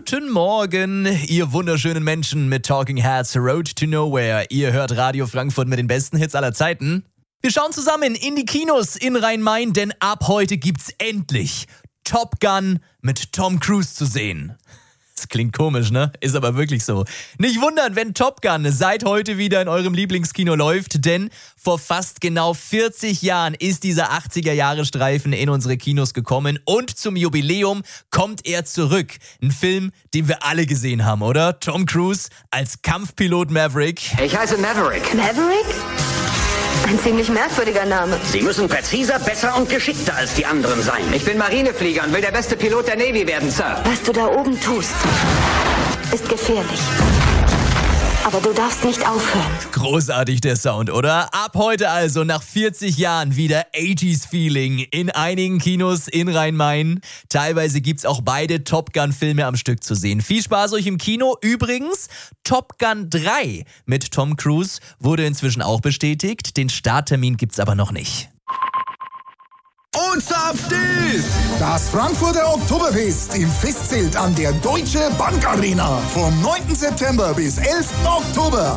Guten Morgen, ihr wunderschönen Menschen mit Talking Heads Road to Nowhere. Ihr hört Radio Frankfurt mit den besten Hits aller Zeiten. Wir schauen zusammen in die Kinos in Rhein-Main, denn ab heute gibt's endlich Top Gun mit Tom Cruise zu sehen. Das klingt komisch, ne? Ist aber wirklich so. Nicht wundern, wenn Top Gun seit heute wieder in eurem Lieblingskino läuft, denn vor fast genau 40 Jahren ist dieser 80er-Jahre-Streifen in unsere Kinos gekommen und zum Jubiläum kommt er zurück. Ein Film, den wir alle gesehen haben, oder? Tom Cruise als Kampfpilot Maverick. Ich heiße Maverick. Maverick? Ein ziemlich merkwürdiger Name. Sie müssen präziser, besser und geschickter als die anderen sein. Ich bin Marineflieger und will der beste Pilot der Navy werden, Sir. Was du da oben tust, ist gefährlich. Aber du darfst nicht aufhören. Großartig der Sound, oder? Ab heute also nach 40 Jahren wieder 80s-Feeling in einigen Kinos in Rhein-Main. Teilweise gibt's auch beide Top Gun-Filme am Stück zu sehen. Viel Spaß euch im Kino. Übrigens, Top Gun 3 mit Tom Cruise wurde inzwischen auch bestätigt. Den Starttermin gibt's aber noch nicht. Und zapft es! Das Frankfurter Oktoberfest im Festzelt an der Deutsche Bank Arena vom 9. September bis 11. Oktober.